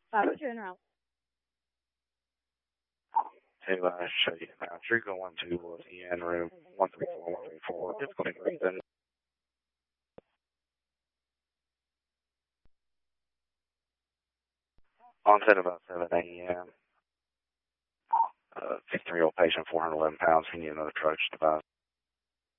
502 en route. Hey, show you now. True going to was EN room 134. Difficulty breathing. Onset about 7 a.m. 53-year-old patient, 411 pounds. We need another trudge device.